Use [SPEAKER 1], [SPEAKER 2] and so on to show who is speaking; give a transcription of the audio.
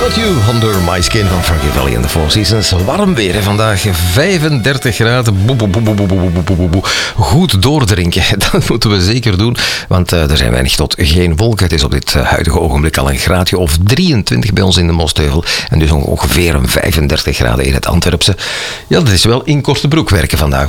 [SPEAKER 1] Without You Under My Skin van Frankie Valli en de Four Seasons. Warm weer hè, vandaag, 35 graden. Goed doordrinken, dat moeten we zeker doen, want er zijn weinig tot geen wolken. Het is op dit huidige ogenblik al een graadje of 23 bij ons in de Mosteuvel en dus ongeveer een 35 graden in het Antwerpse. Ja, dat is wel in korte broek werken vandaag.